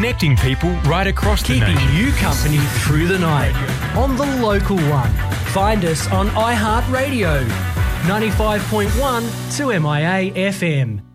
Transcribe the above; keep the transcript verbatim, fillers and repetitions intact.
Connecting people right across the Keeping nation. you company through the night. On the local one. Find us on iHeartRadio. ninety-five point one to M I A F M.